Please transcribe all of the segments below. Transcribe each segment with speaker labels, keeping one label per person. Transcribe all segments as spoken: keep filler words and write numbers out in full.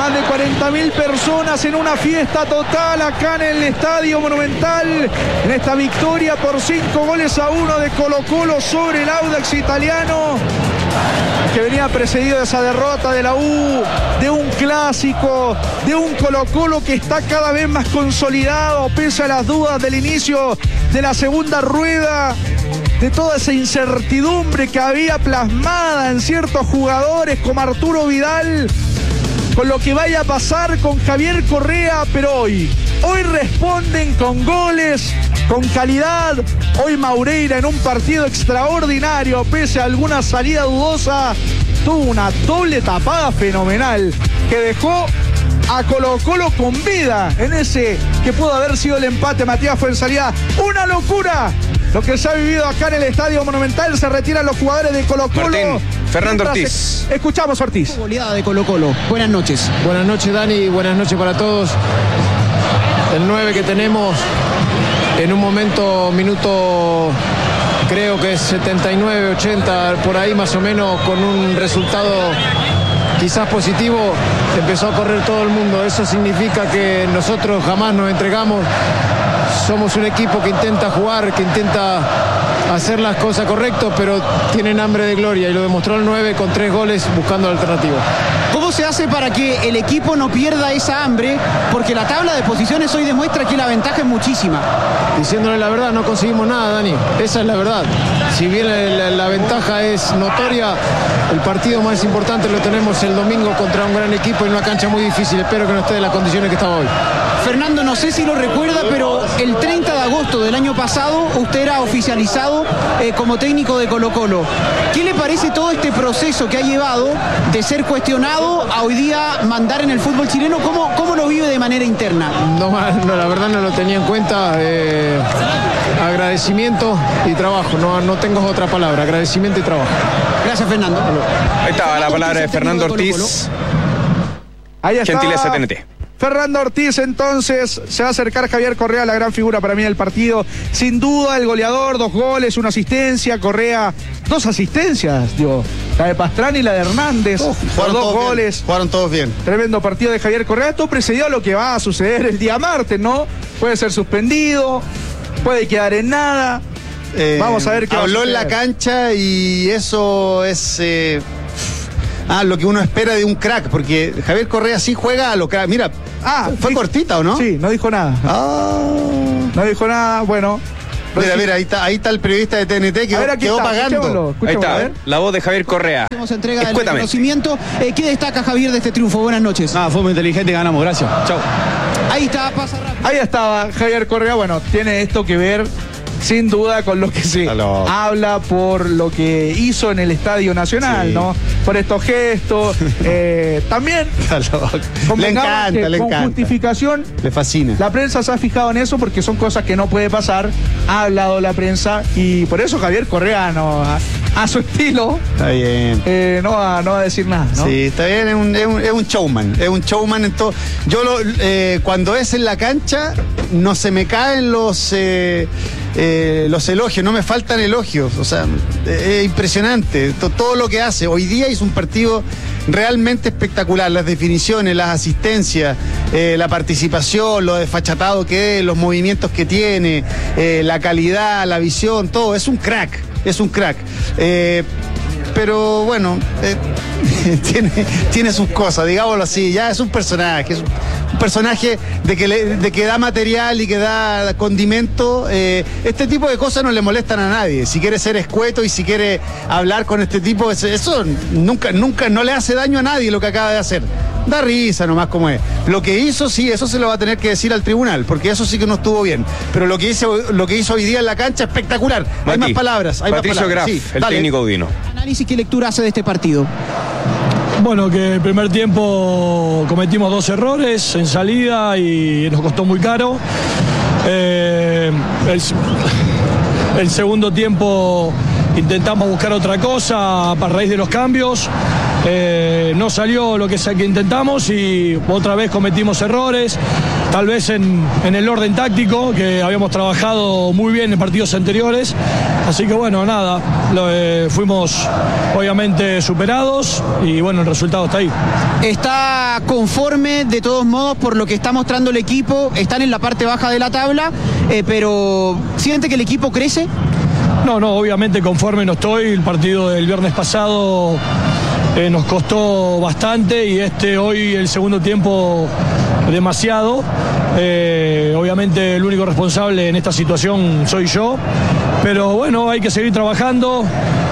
Speaker 1: Más de cuarenta mil personas en una fiesta total acá en el Estadio Monumental, en esta victoria por cinco goles a uno de Colo-Colo sobre el Audax italiano, que venía precedido de esa derrota de la U, de un clásico, de un Colo-Colo que está cada vez más consolidado, pese a las dudas del inicio de la segunda rueda, de toda esa incertidumbre que había plasmada en ciertos jugadores como Arturo Vidal, con lo que vaya a pasar con Javier Correa, pero hoy, hoy responden con goles, con calidad. Hoy Maureira, en un partido extraordinario, pese a alguna salida dudosa, tuvo una doble tapada fenomenal que dejó a Colo-Colo con vida en ese que pudo haber sido el empate. Matías Fuenzalía, una locura lo que se ha vivido acá en el Estadio Monumental. Se retiran los jugadores de Colo-Colo.
Speaker 2: Martín, Fernando Ortiz.
Speaker 1: Escuchamos a Ortiz.
Speaker 3: Goleada de Colo-Colo. Buenas noches.
Speaker 4: Buenas noches, Dani. Buenas noches para todos. El nueve que tenemos en un momento, minuto, creo que es setenta y nueve, ochenta, por ahí más o menos, con un resultado quizás positivo, empezó a correr todo el mundo. Eso significa que nosotros jamás nos entregamos. Somos un equipo que intenta jugar, que intenta hacer las cosas correctas, pero tienen hambre de gloria, y lo demostró el nueve con tres goles buscando la alternativa.
Speaker 3: ¿Cómo se hace para que el equipo no pierda esa hambre? Porque la tabla de posiciones hoy demuestra que la ventaja es muchísima.
Speaker 4: Diciéndole la verdad, no conseguimos nada, Dani. Esa es la verdad. Si bien la, la ventaja es notoria, el partido más importante lo tenemos el domingo contra un gran equipo en una cancha muy difícil. Espero que no esté en las condiciones que estaba hoy.
Speaker 3: Fernando, no sé si lo recuerda, pero el treinta de agosto del año pasado usted era oficializado eh, como técnico de Colo-Colo. ¿Qué le parece todo este proceso que ha llevado de ser cuestionado a hoy día mandar en el fútbol chileno? ¿Cómo, cómo lo vive de manera interna?
Speaker 4: No, no, la verdad no lo tenía en cuenta. Eh, agradecimiento y trabajo. No, no tengo otra palabra. Agradecimiento y trabajo.
Speaker 3: Gracias, Fernando.
Speaker 2: Ahí estaba la palabra de Fernando Ortiz.
Speaker 1: Ahí está.
Speaker 2: Gentileza T N T.
Speaker 1: Fernando Ortiz, entonces, se va a acercar Javier Correa, la gran figura para mí del partido. Sin duda, el goleador, dos goles, una asistencia. Correa, dos asistencias, digo. La de Pastrana y la de Hernández. Oh,
Speaker 5: jugaron
Speaker 1: dos
Speaker 5: todos
Speaker 1: goles.
Speaker 5: Bien, jugaron todos bien.
Speaker 1: Tremendo partido de Javier Correa. Esto precedió a lo que va a suceder el día martes, ¿no? Puede ser suspendido, puede quedar en nada. Eh, Vamos a ver qué
Speaker 5: habló
Speaker 1: va a
Speaker 5: en la cancha y eso es... Eh... Ah, lo que uno espera de un crack, porque Javier Correa sí juega a lo crack. Mira, ah, ¿fue dijo, cortita o no?
Speaker 1: Sí, no dijo nada.
Speaker 5: Ah.
Speaker 1: No dijo nada, bueno.
Speaker 5: Mira, mira, ahí está, ahí está el periodista de T N T que quedó, quedó
Speaker 1: está,
Speaker 5: pagando.
Speaker 1: Escuchémoslo, escuchémoslo,
Speaker 2: ahí está,
Speaker 1: a ver.
Speaker 2: La voz de Javier Correa.
Speaker 3: Hacemos entrega del reconocimiento. Eh, ¿Qué destaca Javier de este triunfo? Buenas noches.
Speaker 6: Ah, fue muy inteligente y ganamos, gracias. Chau.
Speaker 3: Ahí está, pasa rápido.
Speaker 1: Ahí estaba Javier Correa. Bueno, tiene esto que ver sin duda con lo que se Hello. habla por lo que hizo en el Estadio Nacional, sí. ¿no? Por estos gestos. eh, también.
Speaker 5: Le encanta, le
Speaker 1: con
Speaker 5: encanta.
Speaker 1: Justificación.
Speaker 5: Le fascina.
Speaker 1: La prensa se ha fijado en eso porque son cosas que no puede pasar. Ha hablado la prensa y por eso Javier Correa no, a, a su estilo.
Speaker 5: Está bien.
Speaker 1: Eh, no, va, no va a decir nada, ¿no?
Speaker 5: Sí, está bien. Es un, es un, es un showman. Es un showman en todo. Yo lo, eh, cuando es en la cancha no se me caen los. Eh, Eh, los elogios, no me faltan elogios, o sea, es eh, impresionante todo, todo lo que hace. Hoy día hizo un partido realmente espectacular, las definiciones, las asistencias, eh, la participación, lo desfachatado que es, los movimientos que tiene, eh, la calidad, la visión, todo, es un crack, es un crack. Eh, pero bueno, eh, tiene, tiene sus cosas, digámoslo así, ya es un personaje, es un, un personaje de que, le, de que da material y que da condimento. Eh, este tipo de cosas no le molestan a nadie. Si quiere ser escueto y si quiere hablar con este tipo, eso nunca, nunca, no le hace daño a nadie lo que acaba de hacer. Da risa nomás como es. Lo que hizo, sí, eso se lo va a tener que decir al tribunal, porque eso sí que no estuvo bien. Pero lo que hizo, lo que hizo hoy día en la cancha, espectacular. Mati, hay más palabras. Hay
Speaker 2: Patricio
Speaker 5: más palabras.
Speaker 2: Graf,
Speaker 5: sí,
Speaker 2: el
Speaker 5: dale.
Speaker 2: técnico Udino.
Speaker 3: Análisis, ¿qué lectura hace de este partido?
Speaker 7: Bueno, que el primer tiempo cometimos dos errores en salida y nos costó muy caro. Eh, el, el segundo tiempo intentamos buscar otra cosa a raíz de los cambios eh, no salió lo que, que intentamos y otra vez cometimos errores, tal vez en, en el orden táctico, que habíamos trabajado muy bien en partidos anteriores. Así que bueno, nada, lo, eh, fuimos obviamente superados y bueno, el resultado está ahí.
Speaker 3: ¿Está conforme de todos modos por lo que está mostrando el equipo? Están en la parte baja de la tabla, eh, pero ¿siente que el equipo crece?
Speaker 7: No, no, obviamente conforme no estoy. El partido del viernes pasado eh, nos costó bastante y este hoy el segundo tiempo demasiado. Eh, obviamente el único responsable en esta situación soy yo, pero bueno, hay que seguir trabajando,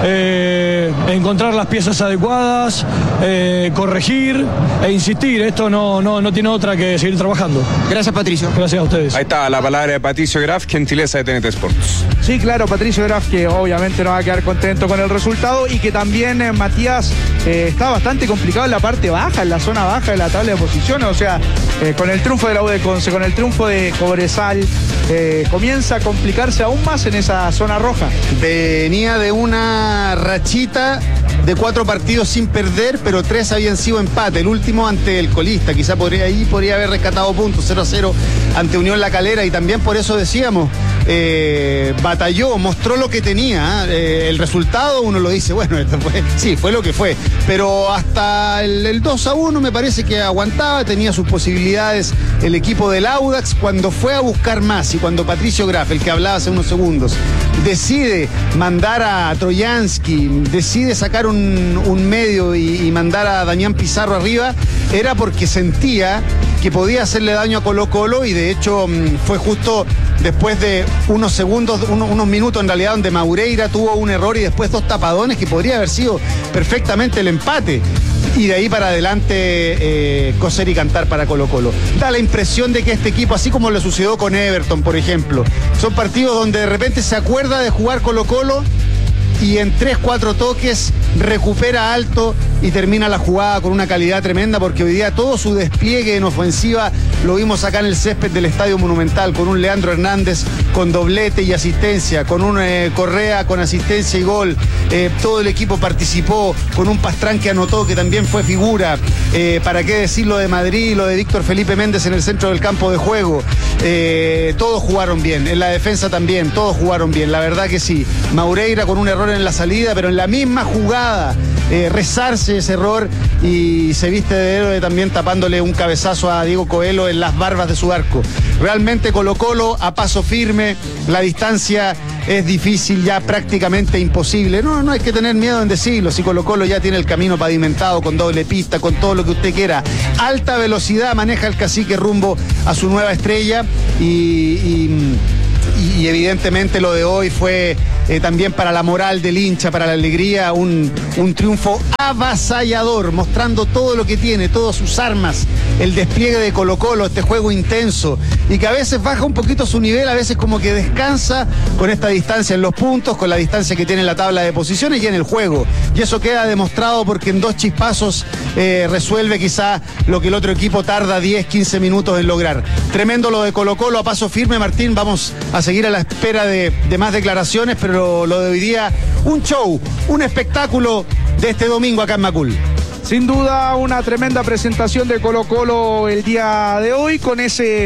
Speaker 7: eh, encontrar las piezas adecuadas, eh, corregir e insistir. Esto no, no, no tiene otra que seguir trabajando.
Speaker 3: Gracias, Patricio.
Speaker 7: Gracias a ustedes.
Speaker 2: Ahí está la palabra de Patricio Graf, gentileza de T N T Sports.
Speaker 1: Sí, claro, Patricio Graf, que obviamente no va a quedar contento con el resultado y que también eh, Matías eh, está bastante complicado en la parte baja, en la zona baja de la tabla de posiciones. O sea, eh, con el triunfo de la U de Conce, con el triunfo de Cobresal, eh, comienza a complicarse aún más en esa zona roja.
Speaker 5: Venía de una rachita de cuatro partidos sin perder, pero tres habían sido empate. El último ante el colista, quizá podría, ahí podría haber rescatado puntos, cero a cero ante Unión La Calera, y también por eso decíamos, eh, batalló, mostró lo que tenía. Eh, el resultado uno lo dice, bueno, esto fue, sí, fue lo que fue, pero hasta el, el dos a uno me parece que aguantaba, tenía sus posibilidades el equipo del Audax. Cuando fue a buscar más y cuando Patricio Graf, el que hablaba hace unos segundos, decide mandar a Troyansky, decide sacar un, un medio y, y mandar a Damián Pizarro arriba, era porque sentía que podía hacerle daño a Colo Colo, y de hecho fue justo después de unos segundos, unos, unos minutos en realidad, donde Maureira tuvo un error y después dos tapadones que podría haber sido perfectamente el empate. Y de ahí para adelante eh, coser y cantar para Colo Colo. Da la impresión de que este equipo, así como le sucedió con Everton, por ejemplo, son partidos donde de repente se acuerda de jugar Colo Colo y en tres, cuatro toques recupera alto y termina la jugada con una calidad tremenda, porque hoy día todo su despliegue en ofensiva lo vimos acá en el césped del Estadio Monumental, con un Leandro Hernández con doblete y asistencia, con un eh, Correa con asistencia y gol. Eh, todo el equipo participó, con un Pastrán que anotó, que también fue figura. Eh, ¿Para qué decir lo de Madrid y lo de Víctor Felipe Méndez en el centro del campo de juego? Eh, todos jugaron bien, en la defensa también, todos jugaron bien, la verdad que sí. Maureira con un error en la salida, pero en la misma jugada eh, rezarse ese error y se viste de héroe también tapándole un cabezazo a Diego Coelho en las barbas de su arco. Realmente Colo Colo a paso firme, la distancia es difícil, ya prácticamente imposible. No, no hay que tener miedo en decirlo, si Colo Colo ya tiene el camino pavimentado con doble pista, con todo lo que usted quiera. Alta velocidad maneja el cacique rumbo a su nueva estrella y... y Y evidentemente lo de hoy fue eh, también para la moral del hincha, para la alegría, un, un triunfo avasallador, mostrando todo lo que tiene, todas sus armas, el despliegue de Colo Colo, este juego intenso, y que a veces baja un poquito su nivel, a veces como que descansa con esta distancia en los puntos, con la distancia que tiene en la tabla de posiciones y en el juego. Y eso queda demostrado porque en dos chispazos eh, resuelve quizá lo que el otro equipo tarda diez, quince minutos en lograr. Tremendo lo de Colo Colo a paso firme, Martín, vamos a seguir a la espera de, de más declaraciones, pero lo de hoy día, un show, un espectáculo de este domingo acá en Macul.
Speaker 1: Sin duda, una tremenda presentación de Colo Colo el día de hoy, con ese...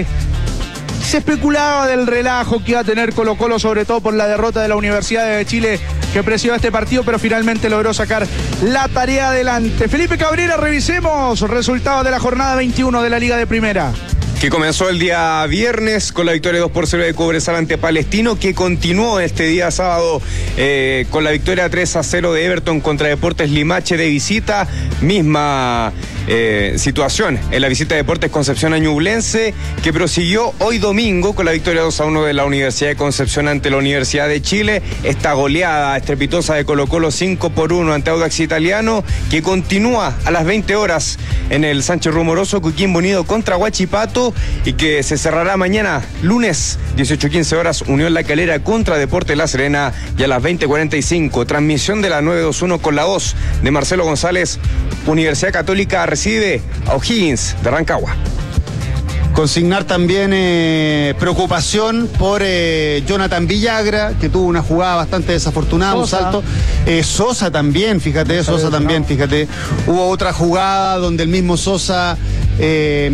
Speaker 1: Se especulaba del relajo que iba a tener Colo Colo, sobre todo por la derrota de la Universidad de Chile que presidió este partido, pero finalmente logró sacar la tarea adelante. Felipe Cabrera, revisemos resultados de la jornada veintiuno de la Liga de Primera,
Speaker 2: que comenzó el día viernes con la victoria dos por cero de Cobresal ante Palestino, que continuó este día sábado eh, con la victoria tres a cero de Everton contra Deportes Limache de visita. Misma eh, situación en la visita de Deportes Concepción a Ñublense, que prosiguió hoy domingo con la victoria dos a uno de la Universidad de Concepción ante la Universidad de Chile. Esta goleada estrepitosa de Colo Colo cinco por uno ante Audax Italiano, que continúa a las veinte horas en el Sánchez Rumoroso, Coquimbo Unido contra Huachipato, y que se cerrará mañana, lunes, dieciocho quince horas, Unión La Calera contra Deportes La Serena, y a las veinte cuarenta y cinco, transmisión de la nueve veintiuno con la voz de Marcelo González. Universidad Católica recibe a O'Higgins de Rancagua.
Speaker 5: Consignar también eh, preocupación por eh, Jonathan Villagra, que tuvo una jugada bastante desafortunada, Sosa. un salto. Eh, Sosa también, fíjate, Sosa, Sosa también, no. fíjate. Hubo otra jugada donde el mismo Sosa eh,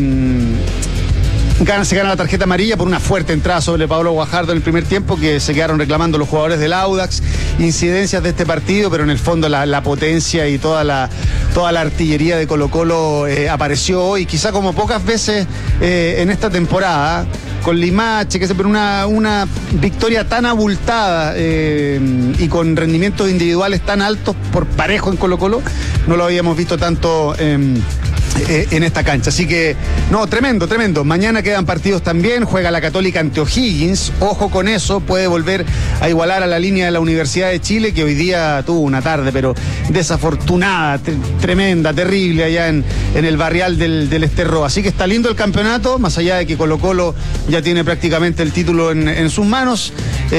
Speaker 5: gana, se gana la tarjeta amarilla por una fuerte entrada sobre Pablo Guajardo en el primer tiempo, que se quedaron reclamando los jugadores del Audax. Incidencias de este partido, pero en el fondo la, la potencia y toda la, toda la artillería de Colo-Colo eh, apareció hoy, quizá como pocas veces eh, en esta temporada, con Limache, que se pero una, una victoria tan abultada eh, y con rendimientos individuales tan altos por parejo en Colo-Colo, no lo habíamos visto tanto eh, eh, en esta cancha. Así que, no, tremendo, tremendo. Mañana quedan partidos también, juega la Católica ante O'Higgins, ojo con eso, puede volver a igualar a la línea de la Universidad de Chile, que hoy día tuvo una tarde, pero desafortunada, t- tremenda, terrible allá en, en el barrial del, del Esterro. Así que está lindo el campeonato, más allá de que Colo-Colo ya tiene prácticamente el título en, en sus manos,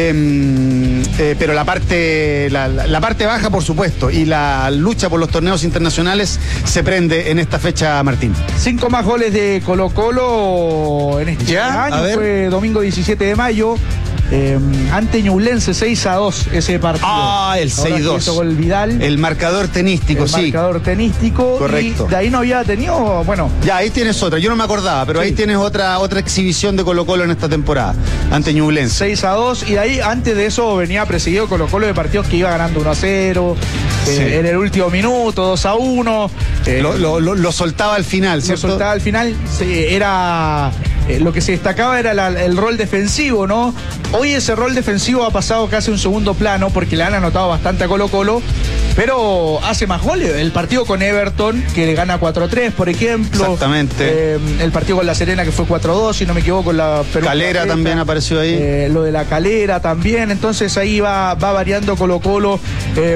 Speaker 5: eh, eh, pero la parte, la, la parte baja, por supuesto, y la lucha por los torneos internacionales se prende en esta fecha, Martín.
Speaker 1: Cinco más goles de Colo-Colo en este
Speaker 5: ¿Ya?
Speaker 1: año, fue domingo diecisiete de mayo. Eh, ante Ñublense seis a dos ese partido.
Speaker 5: Ah, el seis dos.
Speaker 1: Gol Vidal.
Speaker 5: El marcador tenístico,
Speaker 1: el
Speaker 5: sí.
Speaker 1: El marcador tenístico.
Speaker 5: Correcto.
Speaker 1: Y de ahí no había tenido, bueno.
Speaker 5: Ya, ahí tienes otra. Yo no me acordaba, pero sí. Ahí tienes otra, otra exhibición de Colo-Colo en esta temporada, ante Ñublense.
Speaker 1: seis a dos, y de ahí, antes de eso, venía presidido Colo-Colo de partidos que iba ganando uno a cero. Sí. Eh, en el último minuto, dos a uno. Eh,
Speaker 5: lo, lo, lo, lo soltaba al final, ¿cierto?
Speaker 1: Lo soltaba al final. Sí, era. Eh, lo que se destacaba era la, el rol defensivo, ¿no? Hoy ese rol defensivo ha pasado casi a un segundo plano porque le han anotado bastante a Colo-Colo, pero hace más goles. El partido con Everton, que le gana cuatro a tres, por ejemplo.
Speaker 5: Exactamente.
Speaker 1: Eh, el partido con La Serena, que fue cuatro a dos, si no me equivoco. La Perú
Speaker 5: Calera Caleta, también apareció ahí.
Speaker 1: Eh, lo de la Calera también. Entonces ahí va, va variando Colo-Colo eh,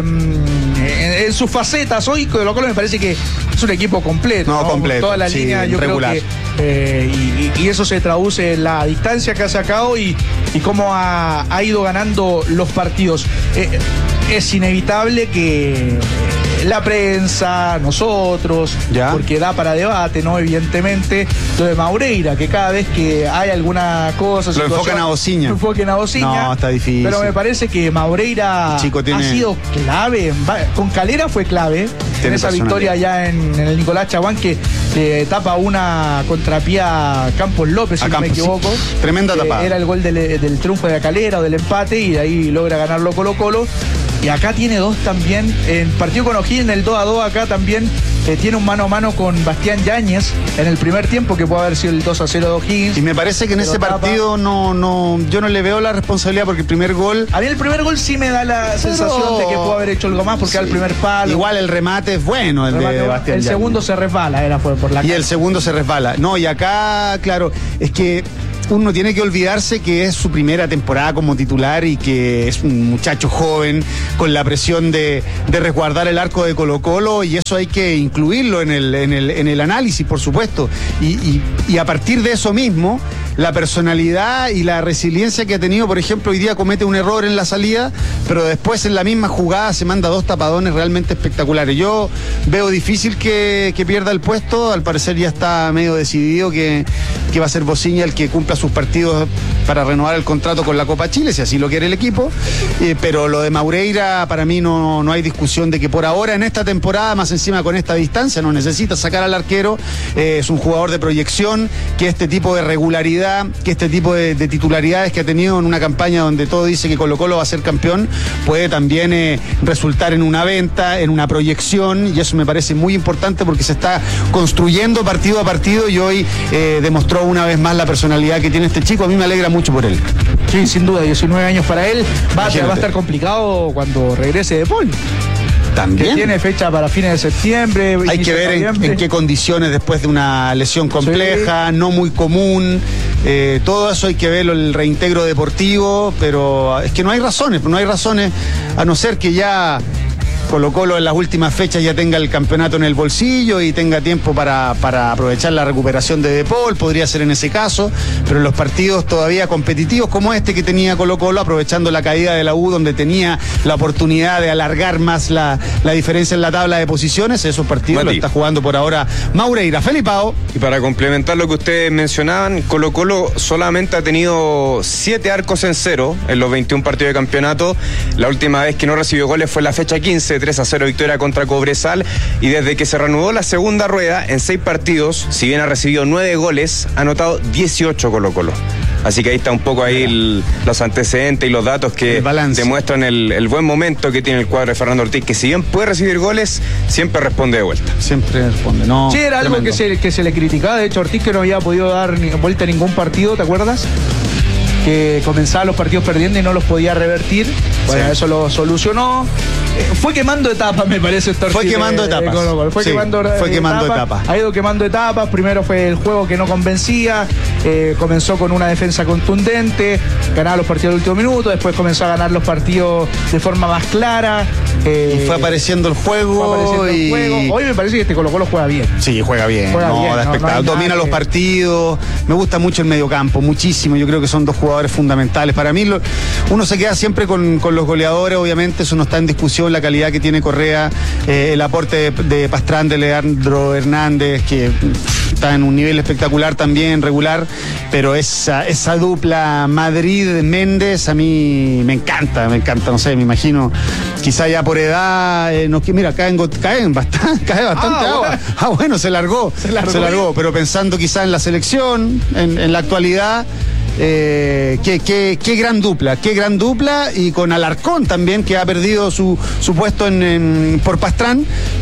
Speaker 1: en, en sus facetas. Hoy Colo-Colo me parece que es un equipo completo.
Speaker 5: No,
Speaker 1: ¿no?
Speaker 5: completo.
Speaker 1: Toda la
Speaker 5: sí,
Speaker 1: línea, yo
Speaker 5: regular.
Speaker 1: creo que. Eh, y, y eso se traduce en la distancia que ha sacado y, y cómo ha, ha ido ganando los partidos. Eh, es inevitable que la prensa, nosotros,
Speaker 5: ¿ya?
Speaker 1: Porque da para debate, ¿no? Evidentemente, lo de Maureira, que cada vez que hay alguna cosa...
Speaker 5: Lo enfocan a Bociña.
Speaker 1: Lo enfoquen a Bociña.
Speaker 5: No, está difícil.
Speaker 1: Pero me parece que Maureira tiene... ha sido clave. Con Calera fue clave. En esa victoria allá en, en el Nicolás Chaguán, que eh, tapa una contrapía Campos López, si
Speaker 5: a
Speaker 1: no
Speaker 5: Campos,
Speaker 1: me equivoco.
Speaker 5: Sí. Tremenda
Speaker 1: eh,
Speaker 5: tapada.
Speaker 1: Era el gol del, del triunfo de la Calera o del empate, y de ahí logra ganarlo Colo-Colo. Y acá tiene dos también. En partido con O'Higgins, en el dos a dos, acá también eh, tiene un mano a mano con Bastián Yáñez en el primer tiempo, que puede haber sido el dos a cero de O'Higgins.
Speaker 5: Y me parece que en ese tapa. partido no, no, yo no le veo la responsabilidad, porque el primer gol...
Speaker 1: A mí el primer gol sí me da la pero... sensación de que pudo haber hecho algo más, porque sí. Al primer palo.
Speaker 5: Igual el remate es bueno, el, el de Bastián
Speaker 1: El
Speaker 5: Yáñez.
Speaker 1: segundo se resbala, era fue por la
Speaker 5: Y cara. El segundo se resbala. No, y acá, claro, es que uno tiene que olvidarse que es su primera temporada como titular y que es un muchacho joven con la presión de, de resguardar el arco de Colo-Colo, y eso hay que incluirlo en el, en el, en el análisis, por supuesto. Y, y, y a partir de eso mismo, la personalidad y la resiliencia que ha tenido, por ejemplo, hoy día comete un error en la salida, pero después en la misma jugada se manda dos tapadones realmente espectaculares. Yo veo difícil que, que pierda el puesto, al parecer ya está medio decidido que, que va a ser Bociña el que cumpla sus partidos para renovar el contrato con la Copa Chile, si así lo quiere el equipo, eh, pero lo de Maureira, para mí no, no hay discusión de que por ahora en esta temporada, más encima con esta distancia, no necesita sacar al arquero, eh, es un jugador de proyección, que este tipo de regularidad, que este tipo de, de titularidades que ha tenido en una campaña donde todo dice que Colo-Colo va a ser campeón, puede también eh, resultar en una venta, en una proyección, y eso me parece muy importante porque se está construyendo partido a partido, y hoy eh, demostró una vez más la personalidad que tiene este chico. A mí me alegra mucho por él.
Speaker 1: Sí, sin duda, diecinueve años para él. Va, va a estar complicado cuando regrese de Paul.
Speaker 5: También.
Speaker 1: Que tiene fecha para fines de septiembre.
Speaker 5: Hay que ver en, en qué condiciones, después de una lesión compleja, sí. No muy común. Eh, todo eso hay que verlo, el reintegro deportivo, pero es que no hay razones, no hay razones, a no ser que ya Colo-Colo en las últimas fechas ya tenga el campeonato en el bolsillo y tenga tiempo para, para aprovechar la recuperación de De Paul, podría ser en ese caso, pero en los partidos todavía competitivos como este que tenía Colo-Colo, aprovechando la caída de la U, donde tenía la oportunidad de alargar más la, la diferencia en la tabla de posiciones, esos partidos Mati. Lo está jugando por ahora Maureira. Felipao.
Speaker 2: Y para complementar lo que ustedes mencionaban, Colo-Colo solamente ha tenido siete arcos en cero en los veintiún partidos de campeonato. La última vez que no recibió goles fue en la fecha quince, tres a cero victoria contra Cobresal, y desde que se reanudó la segunda rueda, en seis partidos, si bien ha recibido nueve goles, ha anotado dieciocho Colo-Colo. Así que ahí está un poco ahí el, los antecedentes y los datos que el demuestran el, el buen momento que tiene el cuadro de Fernando Ortiz, que si bien puede recibir goles, siempre responde de vuelta.
Speaker 5: Siempre responde, no.
Speaker 1: Sí, era tremendo. Algo que se, que se le criticaba, de hecho Ortiz que no había podido dar ni, vuelta a ningún partido, ¿te acuerdas? Que comenzaba los partidos perdiendo y no los podía revertir. Bueno, sí. Eso lo solucionó. Eh, fue quemando etapas, me parece. Este
Speaker 5: fue quemando de, etapas. De, de,
Speaker 1: fue
Speaker 5: sí,
Speaker 1: quemando,
Speaker 5: fue quemando etapas. etapas.
Speaker 1: Ha ido quemando etapas. Primero fue el juego que no convencía. Eh, comenzó con una defensa contundente. Ganaba los partidos del último minuto. Después comenzó a ganar los partidos de forma más clara.
Speaker 5: Eh, y fue apareciendo el juego.
Speaker 1: Fue apareciendo
Speaker 5: y...
Speaker 1: el juego. Hoy me parece que este Colo-Colo juega bien.
Speaker 5: Sí, juega bien.
Speaker 1: Juega
Speaker 5: no,
Speaker 1: bien,
Speaker 5: da
Speaker 1: no,
Speaker 5: espectáculo.
Speaker 1: no
Speaker 5: Domina los
Speaker 1: que...
Speaker 5: partidos. Me gusta mucho el mediocampo, muchísimo. Yo creo que son dos jugadores fundamentales. Para mí, lo, uno se queda siempre con, con los goleadores, obviamente, eso no está en discusión, la calidad que tiene Correa, eh, el aporte de, de Pastrán, de Leandro Hernández, que pff, está en un nivel espectacular también, regular, pero esa, esa dupla Madrid-Méndez a mí me encanta, me encanta, no sé, me imagino, quizá ya por edad, eh, no, mira, caen, caen bastante, cae bastante ah, agua. Bueno. Ah, bueno, se largó, se largó, se largó, pero pensando quizá en la selección, en, en la actualidad. Eh, qué, qué, qué gran dupla, qué gran dupla, y con Alarcón también, que ha perdido su, su puesto en, en, por Pastrán,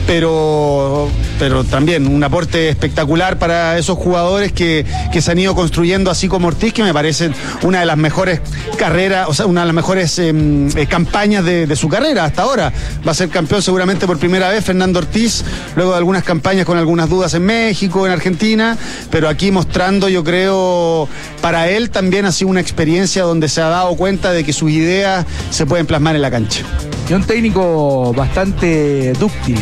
Speaker 5: pero, pero también un aporte espectacular para esos jugadores que, que se han ido construyendo, así como Ortiz, que me parece una de las mejores carreras, o sea, una de las mejores eh, eh, campañas de, de su carrera hasta ahora. Va a ser campeón seguramente por primera vez Fernando Ortiz, luego de algunas campañas con algunas dudas en México, en Argentina, pero aquí mostrando, yo creo, para él también También ha sido una experiencia donde se ha dado cuenta de que sus ideas se pueden plasmar en la cancha.
Speaker 1: Y un técnico bastante dúctil.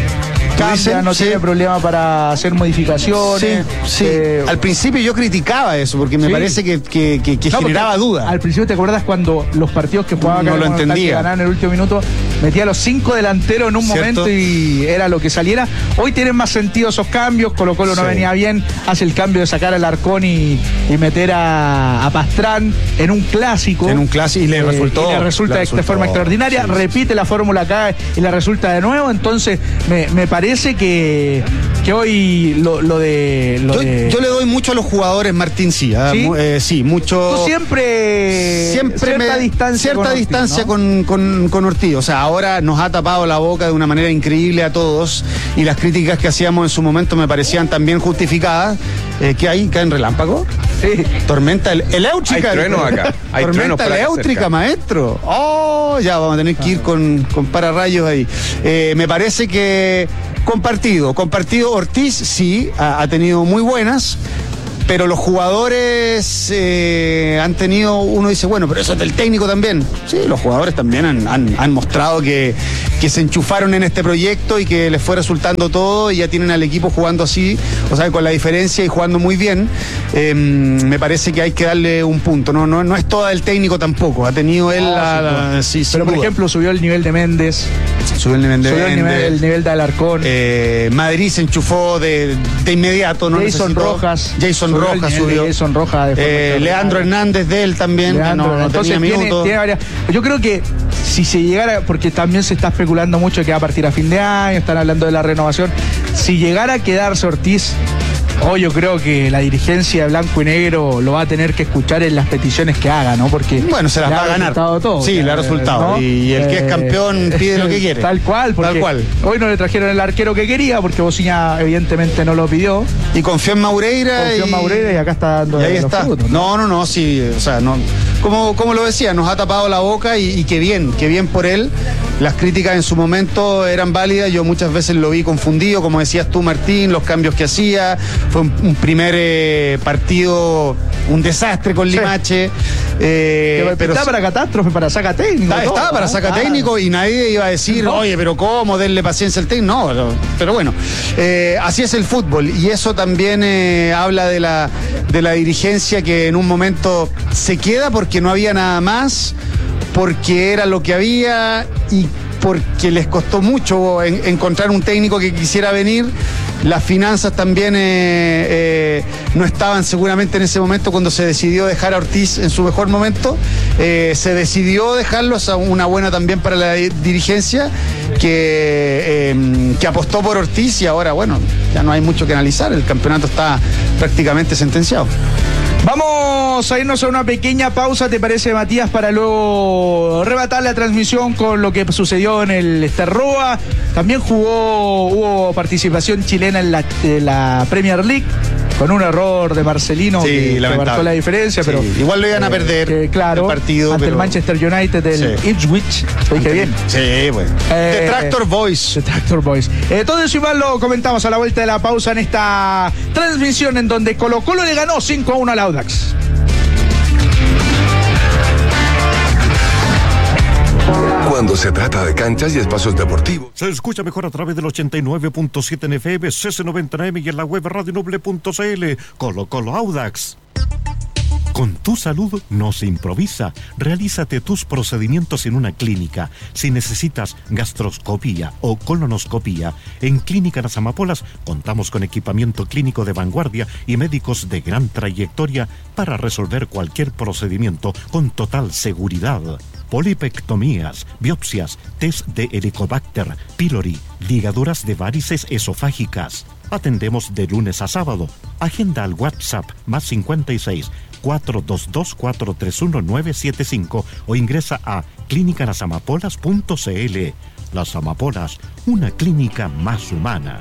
Speaker 1: Cambia, no sí. tiene problema para hacer modificaciones.
Speaker 5: Sí, sí. Eh, al principio yo criticaba eso, porque me sí. parece que, que, que, que no, generaba duda.
Speaker 1: Al principio, ¿te acuerdas cuando los partidos que jugaba
Speaker 5: no lo entendía,
Speaker 1: ganaban en el último minuto, metía a los cinco delanteros en un ¿cierto? Momento y era lo que saliera? Hoy tienen más sentido esos cambios. Colo-Colo no sí. venía bien, hace el cambio de sacar al Alarcón y, y meter a, a Pastrán en un clásico.
Speaker 5: En un clásico y le resultó.
Speaker 1: Eh, y le resulta le de resultó, forma extraordinaria. Sí. Repite la fórmula acá y le resulta de nuevo. Entonces, me, me parece Parece que, que hoy lo, lo, de, lo
Speaker 5: yo,
Speaker 1: de.
Speaker 5: Yo le doy mucho a los jugadores, Martín, sí. ¿Sí? Eh, sí, mucho.
Speaker 1: Tú siempre.
Speaker 5: Siempre
Speaker 1: cierta
Speaker 5: me,
Speaker 1: distancia.
Speaker 5: Cierta
Speaker 1: con
Speaker 5: distancia
Speaker 1: Ortiz, ¿no?
Speaker 5: con, con, con Ortiz. O sea, ahora nos ha tapado la boca de una manera increíble a todos. Y las críticas que hacíamos en su momento me parecían también justificadas. Eh, ¿Qué hay? ¿Caen relámpagos?
Speaker 1: Sí.
Speaker 5: Tormenta eléutrica.
Speaker 2: Hay truenos acá. Hay
Speaker 5: Tormenta eléutrica, maestro. Oh, ya vamos a tener que ir con, con pararrayos ahí. Eh, me parece que compartido, compartido Ortiz sí, ha, ha tenido muy buenas. Pero los jugadores eh, han tenido, uno dice, bueno, pero eso es del técnico también. Sí, los jugadores también han, han, han mostrado que, que se enchufaron en este proyecto y que les fue resultando todo y ya tienen al equipo jugando así, o sea, con la diferencia y jugando muy bien. Eh, me parece que hay que darle un punto. No, no, no es todo el técnico tampoco. Ha tenido él
Speaker 1: no,
Speaker 5: la, la,
Speaker 1: sí,
Speaker 5: sí,
Speaker 1: pero por
Speaker 5: duda.
Speaker 1: ejemplo, subió el nivel de Méndez.
Speaker 5: Subió el nivel de
Speaker 1: subió el nivel, el nivel de Alarcón.
Speaker 5: Eh, Madrid se enchufó de, de inmediato. No
Speaker 1: Jason
Speaker 5: necesitó.
Speaker 1: Rojas.
Speaker 5: Jason Rojas subió.
Speaker 1: Jason Rojas
Speaker 5: eh, Leandro Hernández de él también.
Speaker 1: Leandro,
Speaker 5: no, no
Speaker 1: entonces
Speaker 5: tenía
Speaker 1: tiene,
Speaker 5: minutos.
Speaker 1: tiene varias, yo creo que si se llegara, porque también se está especulando mucho que va a partir a fin de año, están hablando de la renovación, si llegara a quedarse Ortiz, hoy yo creo que la dirigencia de Blanco y Negro lo va a tener que escuchar en las peticiones que haga, ¿no? Porque
Speaker 5: bueno, se las va a ganar.
Speaker 1: Todo,
Speaker 5: sí, le ha resultado. ¿No? Y el que es campeón pide lo que quiere.
Speaker 1: Tal cual, porque
Speaker 5: Tal cual.
Speaker 1: Hoy no le trajeron el arquero que quería, porque Bociña evidentemente no lo pidió.
Speaker 5: Y confió en Maureira.
Speaker 1: Confió
Speaker 5: y...
Speaker 1: en Maureira y acá está dando
Speaker 5: y ahí
Speaker 1: los
Speaker 5: está.
Speaker 1: frutos,
Speaker 5: ¿no? no, no, no, sí, o sea, no. como, como lo decía, nos ha tapado la boca y, y qué bien, qué bien por él. Las críticas en su momento eran válidas, yo muchas veces lo vi confundido, como decías tú, Martín, los cambios que hacía, fue un, un primer eh, partido, un desastre con Limache. Sí.
Speaker 1: Eh, pero estaba para catástrofe, para saca técnico.
Speaker 5: Estaba, estaba para saca ah. técnico y nadie iba a decir, no. oye, pero ¿cómo? Denle paciencia al técnico. No, pero, pero bueno, eh, así es el fútbol y eso también eh, habla de la, de la dirigencia que en un momento se queda porque no había nada más, porque era lo que había y porque les costó mucho en, encontrar un técnico que quisiera venir. Las finanzas también eh, eh, no estaban seguramente en ese momento cuando se decidió dejar a Ortiz en su mejor momento. Eh, se decidió dejarlo, a una buena también para la dirigencia que, eh, que apostó por Ortiz y ahora, bueno, ya no hay mucho que analizar. El campeonato está prácticamente sentenciado.
Speaker 1: Vamos a irnos a una pequeña pausa, ¿te parece, Matías? Para luego rebatar la transmisión con lo que sucedió en el Esterroa. También jugó, hubo participación chilena en la, en la Premier League, con un error de Marcelino, sí, que, que marcó la diferencia, sí, pero
Speaker 5: igual lo iban a perder
Speaker 1: eh, claro,
Speaker 5: el partido
Speaker 1: ante
Speaker 5: pero...
Speaker 1: el Manchester United del sí. Ipswich. ¿Lo dije bien?
Speaker 5: Sí, bueno.
Speaker 1: Eh,
Speaker 5: The Tractor Boys.
Speaker 1: The Tractor Boys. Eh, todo eso igual lo comentamos a la vuelta de la pausa en esta transmisión en donde Colo Colo le ganó cinco a uno al Audax.
Speaker 8: Cuando se trata de canchas y espacios deportivos,
Speaker 9: se escucha mejor a través del ochenta y nueve punto siete en F M, C C noventa en A M y en la web radio noble punto c l. Colo Colo Audax. Con tu salud no se improvisa. Realízate tus procedimientos en una clínica. Si necesitas gastroscopía o colonoscopía, en Clínica Las Amapolas contamos con equipamiento clínico de vanguardia y médicos de gran trayectoria para resolver cualquier procedimiento con total seguridad. Polipectomías, biopsias, test de Helicobacter pylori, ligaduras de varices esofágicas. Atendemos de lunes a sábado. Agenda al WhatsApp más cincuenta y seis, cuatrocientos veintidós, cuatrocientos treinta y uno, nueve setenta y cinco o ingresa a clínica las amapolas punto c l. Las Amapolas, una clínica más humana.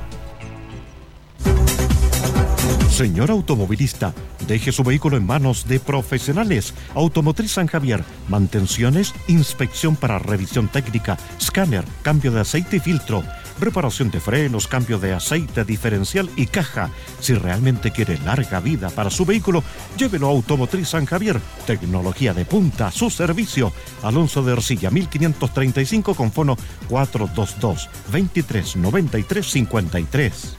Speaker 9: Señor automovilista, deje su vehículo en manos de profesionales. Automotriz San Javier, mantenciones, inspección para revisión técnica, escáner, cambio de aceite y filtro, reparación de frenos, cambio de aceite diferencial y caja. Si realmente quiere larga vida para su vehículo, llévelo a Automotriz San Javier. Tecnología de punta a su servicio. Alonso de Ercilla, mil quinientos treinta y cinco con fono cuatrocientos veintidós, veintitrés noventa y tres cincuenta y tres.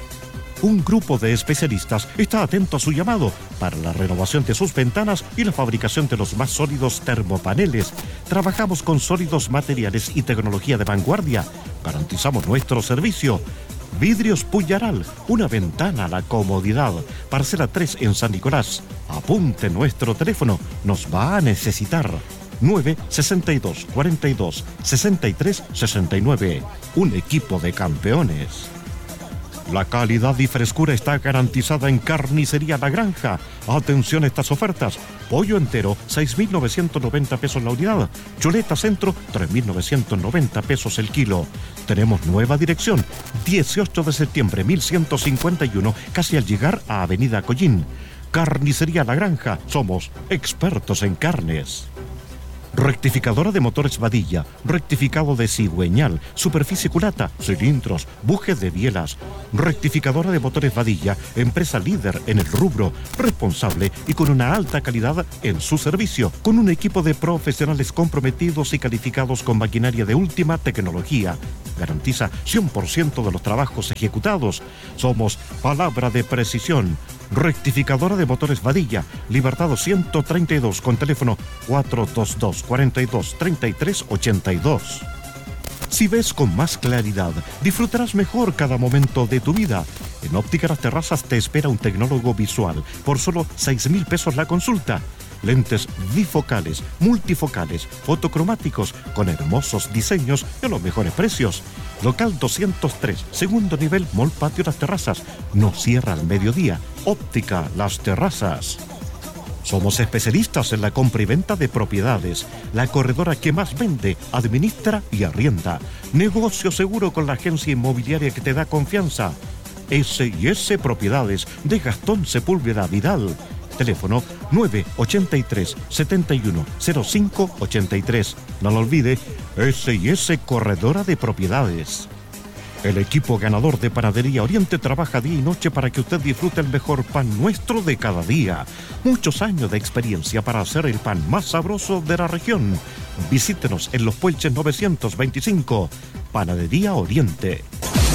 Speaker 9: Un grupo de especialistas está atento a su llamado para la renovación de sus ventanas y la fabricación de los más sólidos termopaneles. Trabajamos con sólidos materiales y tecnología de vanguardia. Garantizamos nuestro servicio. Vidrios Puyaral, una ventana a la comodidad. Parcela tres en San Nicolás. Apunte nuestro teléfono, nos va a necesitar. nueve sesenta y dos, cuarenta y dos, sesenta y tres sesenta y nueve. Un equipo de campeones. La calidad y frescura está garantizada en Carnicería La Granja. Atención a estas ofertas. Pollo entero, seis mil novecientos noventa pesos la unidad. Chuleta centro, tres mil novecientos noventa pesos el kilo. Tenemos nueva dirección. dieciocho de septiembre, mil ciento cincuenta y uno, casi al llegar a Avenida Collín. Carnicería La Granja. Somos expertos en carnes. Rectificadora de motores Vadilla, rectificado de cigüeñal, superficie culata, cilindros, bujes de bielas. Rectificadora de motores Vadilla, empresa líder en el rubro, responsable y con una alta calidad en su servicio, con un equipo de profesionales comprometidos y calificados con maquinaria de última tecnología. Garantiza cien por ciento de los trabajos ejecutados. Somos palabra de precisión. Rectificadora de motores Vadilla, Libertado ciento treinta y dos con teléfono cuatro dos dos, cuarenta y dos, treinta y tres ochenta y dos. Si ves con más claridad, disfrutarás mejor cada momento de tu vida. En Óptica Las Terrazas te espera un tecnólogo visual por solo seis mil pesos la consulta. Lentes bifocales, multifocales, fotocromáticos, con hermosos diseños y a los mejores precios. Local doscientos tres, segundo nivel, Mall Patio Las Terrazas. No cierra al mediodía. Óptica Las Terrazas. Somos especialistas en la compra y venta de propiedades. La corredora que más vende, administra y arrienda. Negocio seguro con la agencia inmobiliaria que te da confianza. S y S Propiedades de Gastón Sepúlveda Vidal. Teléfono nueve ocho tres, siete uno cero cinco ocho tres. No lo olvide, ese y ese Corredora de Propiedades. El equipo ganador de Panadería Oriente trabaja día y noche para que usted disfrute el mejor pan nuestro de cada día. Muchos años de experiencia para hacer el pan más sabroso de la región. Visítenos en Los Puelches novecientos veinticinco. Panadería Oriente.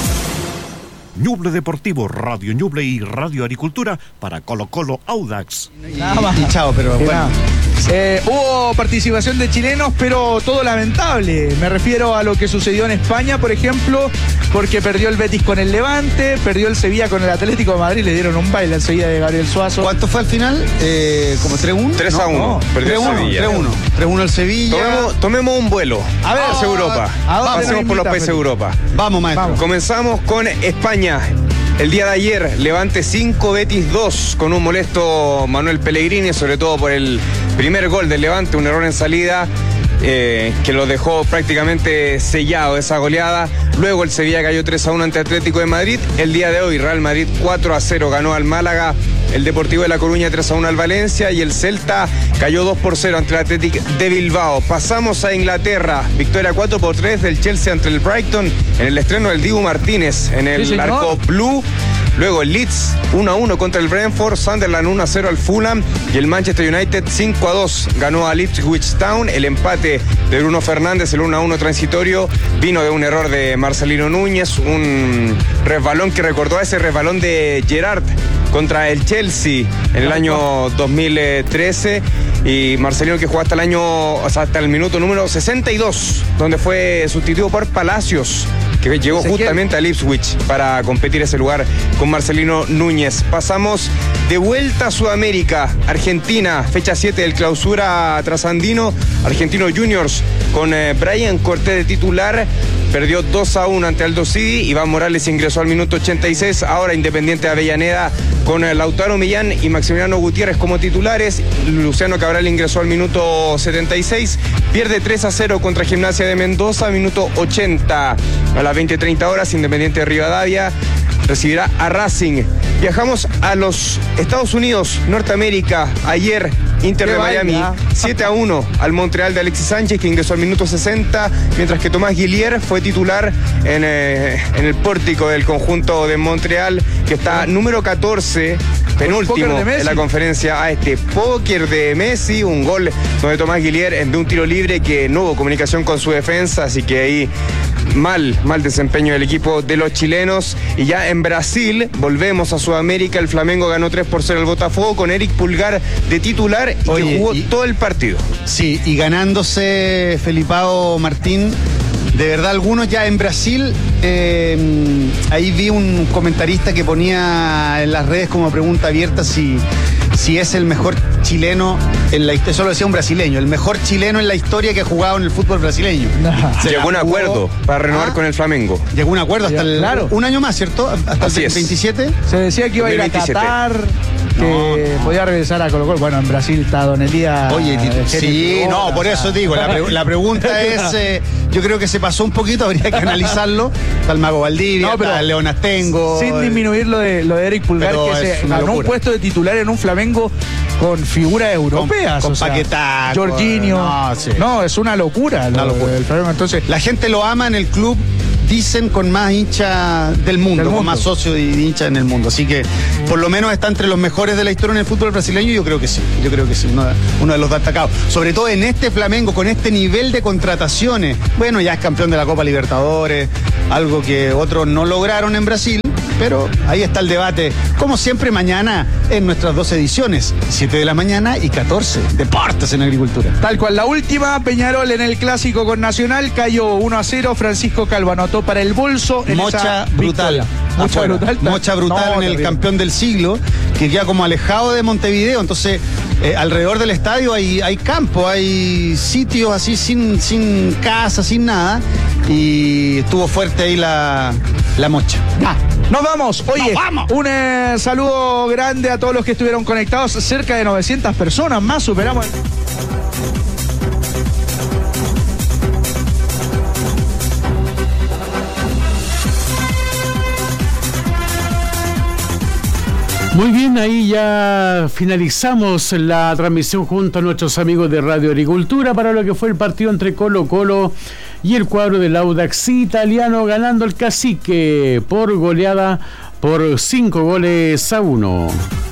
Speaker 9: Ñuble Deportivo, Radio Ñuble y Radio Agricultura para Colo Colo Audax.
Speaker 1: Nada más.
Speaker 5: Y chao, pero bueno.
Speaker 1: Eh, hubo participación de chilenos, pero todo lamentable. Me refiero a lo que sucedió en España, por ejemplo, porque perdió el Betis con el Levante, perdió el Sevilla con el Atlético de Madrid, le dieron un baile al Sevilla de Gabriel Suazo.
Speaker 5: ¿Cuánto fue al final? Eh, ¿Como tres uno?
Speaker 2: tres a uno. Perdió el Sevilla.
Speaker 5: tres uno. tres uno al Sevilla.
Speaker 2: Tomemos, tomemos un vuelo.
Speaker 1: A ver,
Speaker 2: hacia Europa.
Speaker 1: ¿a dónde
Speaker 2: Pasemos
Speaker 1: nos
Speaker 2: por los
Speaker 1: invita,
Speaker 2: países de
Speaker 1: Felipe?
Speaker 2: Europa.
Speaker 5: Vamos, maestro.
Speaker 1: Vamos.
Speaker 2: Comenzamos con España. El día de ayer, Levante cinco, Betis dos, con un molesto Manuel Pellegrini, sobre todo por el primer gol del Levante, un error en salida eh, que lo dejó prácticamente sellado esa goleada. Luego el Sevilla cayó tres a uno ante Atlético de Madrid. El día de hoy, Real Madrid cuatro a cero ganó al Málaga. El Deportivo de La Coruña tres a uno al Valencia y el Celta cayó dos por cero ante el Athletic de Bilbao. Pasamos a Inglaterra, victoria cuatro por tres del Chelsea ante el Brighton en el estreno del Dibu Martínez en el
Speaker 1: Sí,
Speaker 2: arco blue. Luego el Leeds uno a uno contra el Brentford, Sunderland uno a cero al Fulham y el Manchester United cinco a dos ganó al Ipswich Town. El empate de Bruno Fernández, el uno a uno transitorio, vino de un error de Marcelino Núñez, un resbalón que recordó a ese resbalón de Gerrard contra el Chelsea en el año dos mil trece, y Marcelino que jugó hasta el año, o sea, hasta el minuto número sesenta y dos, donde fue sustituido por Palacios, que llegó justamente al Ipswich para competir ese lugar con Marcelino Núñez. Pasamos de vuelta a Sudamérica, Argentina, fecha siete del clausura trasandino, Argentino Juniors con eh, Brian Cortés de titular, perdió dos a uno ante Aldo Civi. Iván Morales ingresó al minuto ochenta y seis. Ahora Independiente de Avellaneda con Lautaro Millán y Maximiliano Gutiérrez como titulares. Luciano Cabral ingresó al minuto setenta y seis. Pierde tres a cero contra Gimnasia de Mendoza, minuto ochenta. A las veinte treinta horas, Independiente de Rivadavia recibirá a Racing. Viajamos a los Estados Unidos, Norteamérica. Ayer, Inter de Miami, siete a uno al Montreal de Alexis Sánchez, que ingresó al minuto sesenta, mientras que Tomás Guillier fue titular en, eh, en el pórtico del conjunto de Montreal, que está número catorce, penúltimo en la conferencia a este. Póker de Messi, un gol donde Tomás Guillier de un tiro libre que no hubo comunicación con su defensa, así que ahí mal, mal desempeño del equipo de los chilenos. Y ya en Brasil, volvemos a Sudamérica, el Flamengo ganó tres por cero al Botafogo con Eric Pulgar de titular y
Speaker 5: Oye,
Speaker 2: que jugó
Speaker 5: y,
Speaker 2: todo el partido.
Speaker 5: Sí, y ganándose Felipao Martín, de verdad algunos ya en Brasil, eh, ahí vi un comentarista que ponía en las redes como pregunta abierta si, si es el mejor chileno en la historia, eso lo decía un brasileño, el mejor chileno en la historia que ha jugado en el fútbol brasileño. Se
Speaker 2: Llegó a un
Speaker 5: la
Speaker 2: acuerdo
Speaker 5: jugó,
Speaker 2: para renovar
Speaker 5: ah,
Speaker 2: con el Flamengo.
Speaker 5: Llegó a un acuerdo hasta el,
Speaker 1: claro.
Speaker 5: un año más, ¿cierto? Hasta
Speaker 2: Así
Speaker 5: el
Speaker 2: es.
Speaker 5: veintisiete.
Speaker 1: Se decía que iba a ir a
Speaker 2: dos mil veintisiete.
Speaker 1: Qatar, que
Speaker 5: No.
Speaker 1: podía regresar a Colo Colo. Bueno, en Brasil está Don Elías.
Speaker 5: Oye,
Speaker 1: eh,
Speaker 5: sí,
Speaker 1: Jerez,
Speaker 5: no, por
Speaker 1: o sea,
Speaker 5: eso digo, la, pre- la pregunta es, eh, yo creo que se pasó un poquito, habría que analizarlo. Está el Mago Valdivia,
Speaker 1: No, pero
Speaker 5: está el León Astengo.
Speaker 1: sin disminuir lo de, lo de Eric Pulgar,
Speaker 5: Pero
Speaker 1: que
Speaker 5: es
Speaker 1: se
Speaker 5: una
Speaker 1: ganó un
Speaker 5: locura.
Speaker 1: puesto de titular en un Flamengo con figuras europeas.
Speaker 5: con
Speaker 1: o sea,
Speaker 5: Paquetá,
Speaker 1: Jorginho.
Speaker 5: no, sí.
Speaker 1: No, es una locura.
Speaker 5: Una
Speaker 1: lo
Speaker 5: locura.
Speaker 1: del Flamengo. Entonces,
Speaker 5: La gente lo ama en el club, dicen, con más hincha del mundo,
Speaker 1: Del
Speaker 5: con
Speaker 1: mundo.
Speaker 5: más socios y hinchas en el mundo. Así que por lo menos está entre los mejores de la historia en el fútbol brasileño. Yo creo que sí, yo creo que sí, uno, uno de los destacados. Sobre todo en este Flamengo, con este nivel de contrataciones. Bueno, ya es campeón de la Copa Libertadores, algo que otros no lograron en Brasil. Pero ahí está el debate, como siempre, mañana en nuestras dos ediciones, siete de la mañana y catorce, Deportes en Agricultura.
Speaker 1: tal cual, la última, Peñarol en el clásico con Nacional cayó uno a cero. Francisco Calvo anotó para el bolso en
Speaker 5: Mocha
Speaker 1: esa
Speaker 5: brutal.
Speaker 1: victoria. Mocha
Speaker 5: Afuera.
Speaker 1: brutal.
Speaker 5: Mocha brutal
Speaker 1: No,
Speaker 5: en el
Speaker 1: terrible.
Speaker 5: campeón del siglo, que queda como alejado de Montevideo. Entonces, eh, alrededor del estadio hay, hay campo, hay sitios así sin, sin casa, sin nada. Y estuvo fuerte ahí la, la Mocha.
Speaker 1: Ah, nos vamos. Oye,
Speaker 5: ¡Nos vamos!
Speaker 1: un eh, saludo grande a todos los que estuvieron conectados. Cerca de novecientas personas más superamos.
Speaker 10: Muy bien, ahí ya finalizamos la transmisión junto a nuestros amigos de Radio Agricultura para lo que fue el partido entre Colo Colo y el cuadro del Audax Italiano, ganando el Cacique por goleada por cinco goles a uno.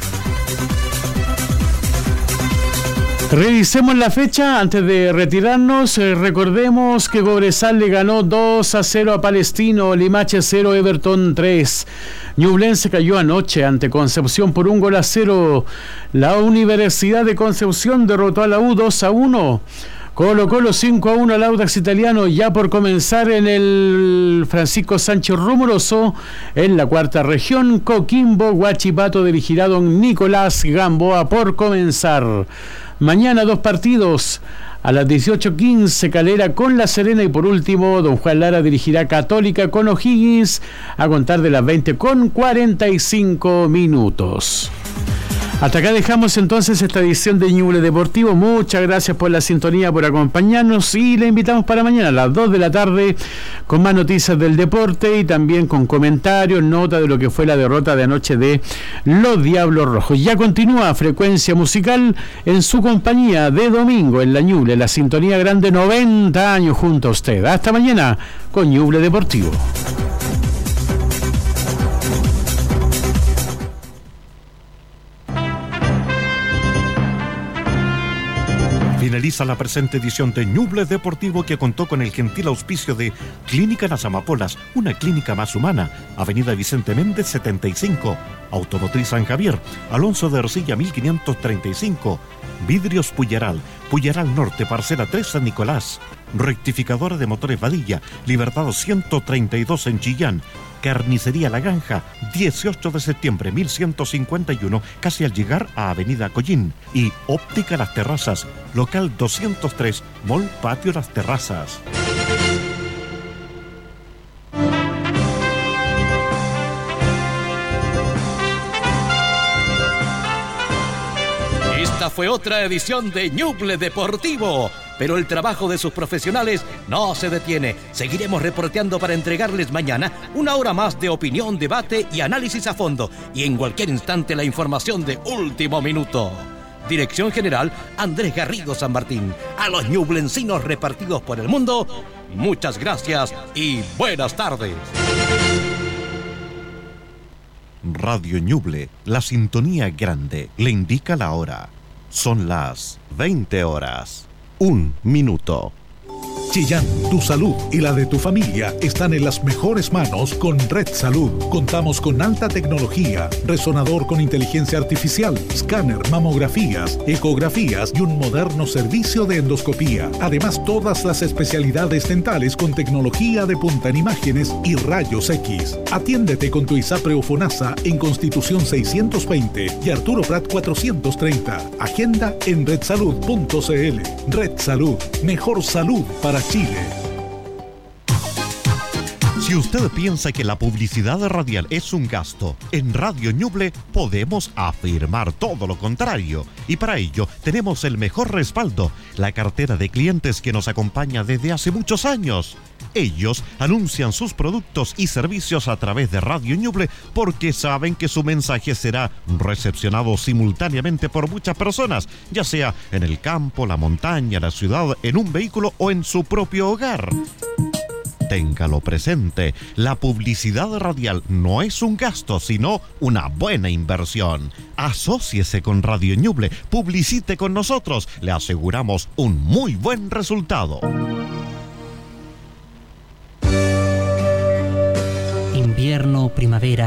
Speaker 10: Revisemos la fecha antes de retirarnos. Eh, recordemos que Cobresal le ganó dos a cero a Palestino, Limache cero, Everton tres. Ñublense cayó anoche ante Concepción por un gol a cero. La Universidad de Concepción derrotó a la U dos a uno. Colo Colo cinco a uno al Audax Italiano, ya por comenzar en el Francisco Sánchez Rumoroso, en la cuarta región. Coquimbo, Huachipato dirigirá don Nicolás Gamboa por comenzar. Mañana dos partidos. A las dieciocho quince Calera con La Serena y por último don Juan Lara dirigirá Católica con O'Higgins a contar de las veinte con cuarenta y cinco minutos. Hasta acá dejamos entonces esta edición de Ñuble Deportivo. Muchas gracias por la sintonía, por acompañarnos y le invitamos para mañana a las dos de la tarde con más noticias del deporte y también con comentarios, nota de lo que fue la derrota de anoche de los Diablos Rojos. Ya continúa Frecuencia Musical en su compañía de domingo en la Ñuble, la sintonía grande, noventa años junto a usted. Hasta mañana con Ñuble Deportivo.
Speaker 9: Finaliza la presente edición de Ñuble Deportivo, que contó con el gentil auspicio de Clínica Las Amapolas, una clínica más humana, Avenida Vicente Méndez setenta y cinco, Automotriz San Javier, Alonso de Ercilla mil quinientos treinta y cinco, Vidrios Puyeral, Puyeral Norte, Parcela tres San Nicolás, Rectificadora de Motores Vadilla, Libertad ciento treinta y dos en Chillán, Carnicería La Granja, dieciocho de septiembre mil ciento cincuenta y uno, casi al llegar a Avenida Collín, y Óptica Las Terrazas, local doscientos tres, Mall Patio Las Terrazas.
Speaker 11: Esta fue otra edición de Ñuble Deportivo, pero el trabajo de sus profesionales no se detiene. Seguiremos reporteando para entregarles mañana una hora más de opinión, debate y análisis a fondo, y en cualquier instante la información de último minuto. Dirección General Andrés Garrido San Martín. A los ñublencinos repartidos por el mundo, muchas gracias y buenas tardes.
Speaker 9: Radio Ñuble, la sintonía grande, le indica la hora. Son las veinte horas. Un minuto.
Speaker 12: Chillán, tu salud y la de tu familia están en las mejores manos con Red Salud. Contamos con alta tecnología, resonador con inteligencia artificial, escáner, mamografías, ecografías y un moderno servicio de endoscopía. Además, todas las especialidades dentales con tecnología de punta en imágenes y rayos X. Atiéndete con tu ISAPRE o FONASA en Constitución seiscientos veinte y Arturo Prat cuatrocientos treinta. Agenda en red salud punto c l. Red Salud, mejor salud para Chile.
Speaker 9: Si usted piensa que la publicidad radial es un gasto, en Radio Ñuble podemos afirmar todo lo contrario. Y para ello tenemos el mejor respaldo, la cartera de clientes que nos acompaña desde hace muchos años. Ellos anuncian sus productos y servicios a través de Radio Ñuble porque saben que su mensaje será recepcionado simultáneamente por muchas personas, ya sea en el campo, la montaña, la ciudad, en un vehículo o en su propio hogar. Téngalo presente, la publicidad radial no es un gasto, sino una buena inversión. Asóciese con Radio Ñuble, publicite con nosotros, le aseguramos un muy buen resultado.
Speaker 13: Invierno, primavera,